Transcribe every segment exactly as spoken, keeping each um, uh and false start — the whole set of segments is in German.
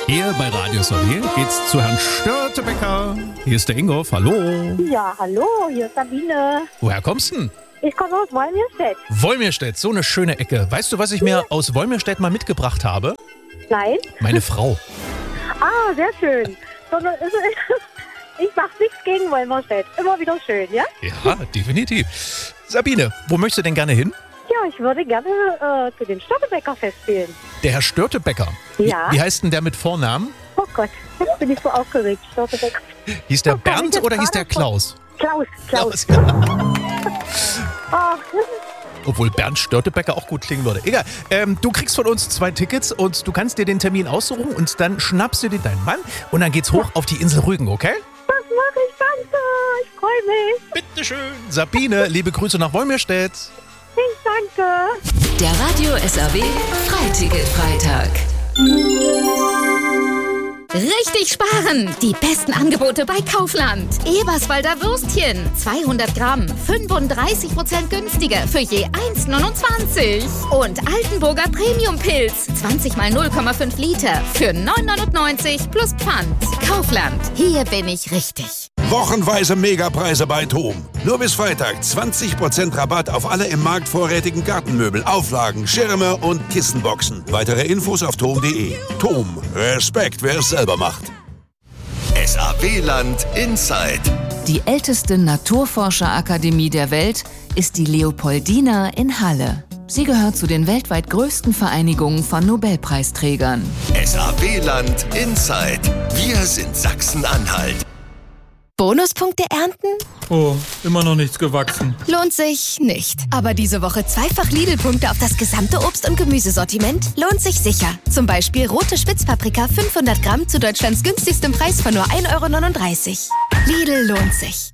Hier bei Radio S A W geht's zu Herrn Störtebecker. Hier ist der Ingolf, hallo. Ja, hallo, hier ist Sabine. Woher kommst du denn? Ich komme aus Wolmirstedt. Wolmirstedt, so eine schöne Ecke. Weißt du, was ich mir aus Wolmirstedt mal mitgebracht habe? Nein? Meine Frau. Ah, sehr schön. Ich mache nichts gegen Wolmirstedt. Immer wieder schön, ja? Ja, definitiv. Sabine, wo möchtest du denn gerne hin? Ja, ich würde gerne äh, zu dem Störtebecker-Fest gehen. Der Herr Störtebecker? Ja. Wie, wie heißt denn der mit Vornamen? Oh Gott, jetzt bin ich so aufgeregt. Störtebecker. Hieß der Oh, kann ich Bernd jetzt oder hieß der gerade Klaus? Klaus, Klaus. Ja. Ach, Obwohl Bernd Störtebecker auch gut klingen würde. Egal, ähm, du kriegst von uns zwei Tickets und du kannst dir den Termin aussuchen und dann schnappst du dir deinen Mann und dann geht's hoch auf die Insel Rügen, okay? das mache ich, danke. Ich freue mich. Bitteschön. Sabine, liebe Grüße nach Wolmirstedt. Ich danke. Der Radio S A W Freiticket-Freitag. Richtig sparen! Die besten Angebote bei Kaufland. Eberswalder Würstchen, zweihundert Gramm, fünfunddreißig Prozent günstiger für je eins neunundzwanzig. Und Altenburger Premium-Pilz, zwanzig mal null Komma fünf Liter für neun neunundneunzig plus Pfand. Kaufland, hier bin ich richtig. Wochenweise Megapreise bei TOM. Nur bis Freitag zwanzig Prozent Rabatt auf alle im Markt vorrätigen Gartenmöbel, Auflagen, Schirme und Kissenboxen. Weitere Infos auf tom punkt de. TOM. Respekt, wer es selber macht. S A W-Land Inside. Die älteste Naturforscherakademie der Welt ist die Leopoldina in Halle. Sie gehört zu den weltweit größten Vereinigungen von Nobelpreisträgern. S A W-Land Inside. Wir sind Sachsen-Anhalt. Bonuspunkte ernten? Oh, immer noch nichts gewachsen. Lohnt sich nicht. Aber diese Woche zweifach Lidl-Punkte auf das gesamte Obst- und Gemüsesortiment lohnt sich sicher. Zum Beispiel rote Spitzpaprika fünfhundert Gramm zu Deutschlands günstigstem Preis von nur ein Euro neununddreißig. Lidl lohnt sich.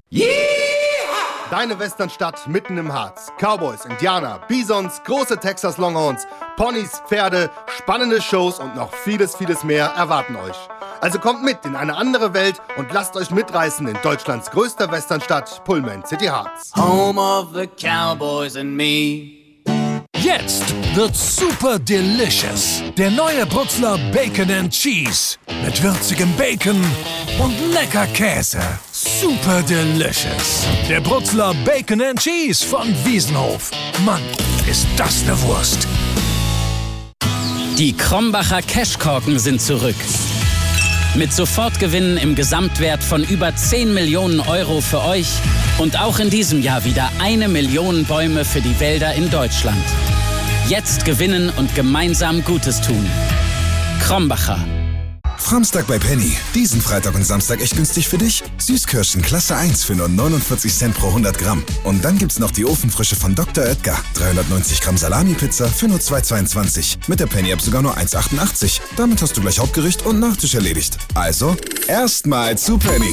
Deine Westernstadt mitten im Harz. Cowboys, Indianer, Bisons, große Texas Longhorns, Ponys, Pferde, spannende Shows und noch vieles, vieles mehr erwarten euch. Also kommt mit in eine andere Welt und lasst euch mitreißen in Deutschlands größter Westernstadt, Pullman City Harz. Home of the Cowboys and me. Jetzt wird super delicious. Der neue Brutzler Bacon and Cheese. Mit würzigem Bacon und lecker Käse. Super delicious. Der Brutzler Bacon and Cheese von Wiesenhof. Mann, ist das eine Wurst. Die Krombacher Cashkorken sind zurück. Mit Sofortgewinnen im Gesamtwert von über zehn Millionen Euro für euch und auch in diesem Jahr wieder eine Million Bäume für die Wälder in Deutschland. Jetzt gewinnen und gemeinsam Gutes tun. Krombacher. Samstag bei Penny. Diesen Freitag und Samstag echt günstig für dich. Süßkirschen Klasse eins für nur neunundvierzig Cent pro hundert Gramm. Und dann gibt's noch die Ofenfrische von Doktor Oetker. dreihundertneunzig Gramm Salami-Pizza für nur zwei Euro zweiundzwanzig. Mit der Penny-App sogar nur eins Euro achtundachtzig. Damit hast du gleich Hauptgericht und Nachtisch erledigt. Also, erstmal zu Penny.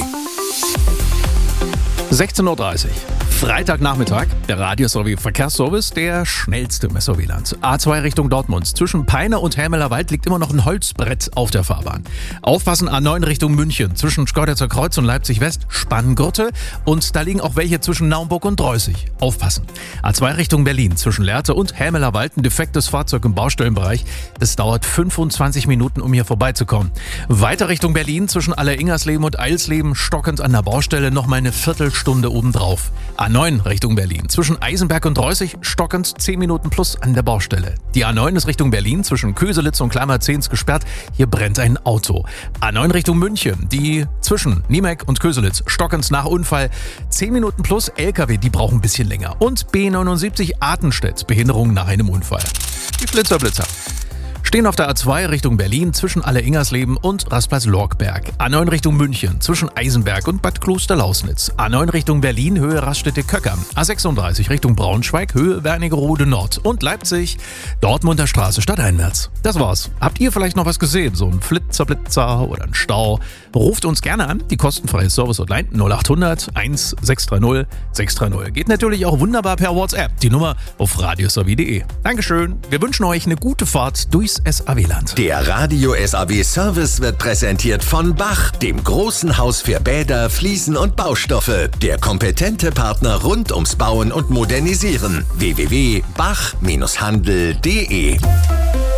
sechzehn Uhr dreißig. Freitagnachmittag, der Radio S A W Verkehrsservice, der schnellste im S A W-Land. A zwei Richtung Dortmund. Zwischen Peine und Helmeler Wald liegt immer noch ein Holzbrett auf der Fahrbahn. Aufpassen, A neun Richtung München. Zwischen Schkeuditzer Kreuz und Leipzig West, Spanngurte. Und da liegen auch welche zwischen Naumburg und Dreußig. Aufpassen. A zwei Richtung Berlin. Zwischen Lehrte und Helmeler Wald ein defektes Fahrzeug im Baustellenbereich. Es dauert fünfundzwanzig Minuten, um hier vorbeizukommen. Weiter Richtung Berlin. Zwischen Alleringersleben und Eilsleben stockend an der Baustelle noch mal eine Viertelstunde obendrauf. A neun Richtung Berlin. Zwischen Eisenberg und Dreußig stockend zehn Minuten plus an der Baustelle. Die A neun ist Richtung Berlin. Zwischen Köselitz und Kleimerzehns gesperrt. Hier brennt ein Auto. A neun Richtung München. Die zwischen Niemek und Köselitz stockend nach Unfall. zehn Minuten plus L K W, die brauchen ein bisschen länger. Und B neunundsiebzig Artenstedt. Behinderung nach einem Unfall. Die Flitzer Blitzer stehen auf der A zwei Richtung Berlin zwischen Alleringersleben und Rastplatz-Lorkberg. A neun Richtung München zwischen Eisenberg und Bad Klosterlausnitz. A neun Richtung Berlin Höhe Raststätte-Köcker. A sechsunddreißig Richtung Braunschweig Höhe Wernigerode Nord. Und Leipzig Dortmunder Straße stadteinwärts. Das war's. Habt ihr vielleicht noch was gesehen? So ein Flitzerblitzer oder ein Stau? Ruft uns gerne an. Die kostenfreie Service-Hotline null achthundert eins sechs drei null sechs drei null. Geht natürlich auch wunderbar per WhatsApp. Die Nummer auf radio s a w punkt de. Dankeschön. Wir wünschen euch eine gute Fahrt durchs S A W-Land. Der Radio S A W Service wird präsentiert von Bach, dem großen Haus für Bäder, Fliesen und Baustoffe. Der kompetente Partner rund ums Bauen und Modernisieren. w w w punkt bach Bindestrich handel punkt de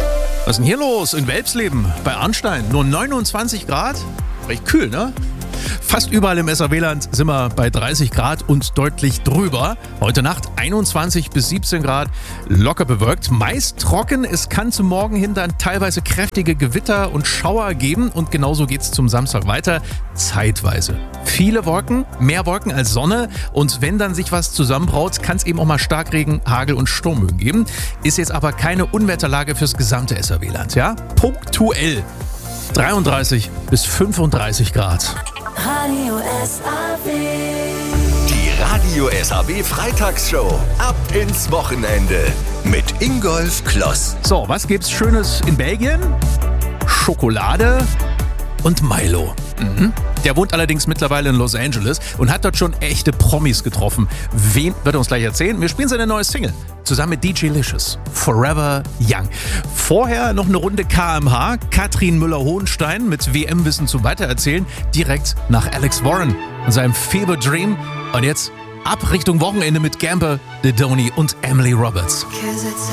Was ist denn hier los in Welpsleben bei Arnstein? Nur neunundzwanzig Grad? Recht kühl, ne? Fast überall im S R W-Land sind wir bei dreißig Grad und deutlich drüber. Heute Nacht einundzwanzig bis siebzehn Grad, locker bewölkt, meist trocken. Es kann zum Morgen hin dann teilweise kräftige Gewitter und Schauer geben und genauso geht's zum Samstag weiter, zeitweise. Viele Wolken, mehr Wolken als Sonne und wenn dann sich was zusammenbraut, kann es eben auch mal Starkregen, Hagel und Sturmböen geben. Ist jetzt aber keine Unwetterlage fürs gesamte S R W-Land, ja? Punktuell dreiunddreißig bis fünfunddreißig Grad. Radio S R W. Die Radio S R W Freitagsshow. Ab ins Wochenende. Mit Ingolf Kloss. So, was gibt's Schönes in Belgien? Schokolade und Milo. Mhm. Der wohnt allerdings mittlerweile in Los Angeles und hat dort schon echte Promis getroffen. Wen wird er uns gleich erzählen? Wir spielen seine neue Single. Zusammen mit D J Licious. Forever Young. Vorher noch eine Runde K M H. Katrin Müller-Hohenstein mit W M-Wissen zum Weitererzählen. Direkt nach Alex Warren und seinem Fever Dream. Und jetzt ab Richtung Wochenende mit Gamble, Didoni und Emily Roberts.